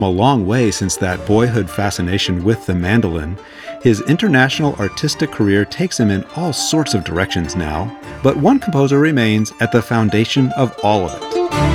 A long way since that boyhood fascination with the mandolin. His international artistic career takes him in all sorts of directions now, but one composer remains at the foundation of all of it.